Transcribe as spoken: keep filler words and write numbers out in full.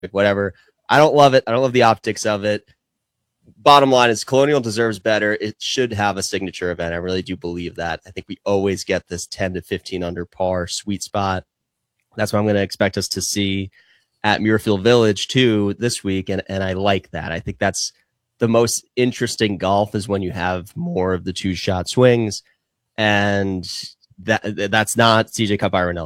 whatever. I don't love it. I don't love the optics of it. Bottom line is Colonial deserves better. It should have a signature event. I really do believe that. I think we always get this ten to fifteen under par sweet spot. That's what I'm going to expect us to see at Muirfield Village too this week. And, and I like that. I think that's the most interesting golf is when you have more of the two shot swings. And that that's not C J Cup Iron